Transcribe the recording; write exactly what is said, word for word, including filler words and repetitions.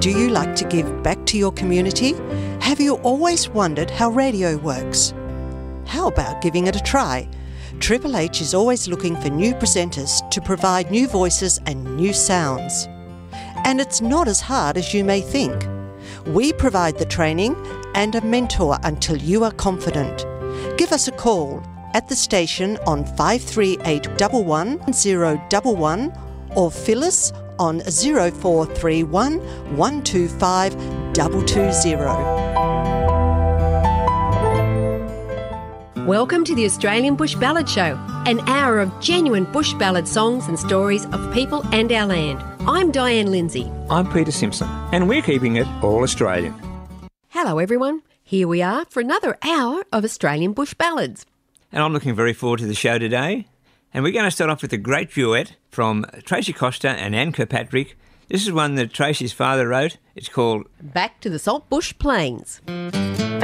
Do you like to give back to your community? Have you always wondered how radio works? How about giving it a try? Triple H is always looking for new presenters to provide new voices and new sounds. And it's not as hard as you may think. We provide the training and a mentor until you are confident. Give us a call at the station on five three eight one one zero one one or Phyllis on zero four three one one two five two two zero. Welcome to the Australian Bush Ballad Show, an hour of genuine bush ballad songs and stories of people and our land. I'm Diane Lindsay. I'm Peter Simpson, and we're keeping it all Australian. Hello everyone, here we are for another hour of Australian Bush Ballads. And I'm looking very forward to the show today. And we're going to start off with a great duet from Tracy Costa and Anne Kirkpatrick. This is one that Tracy's father wrote. It's called Back to the Saltbush Plains.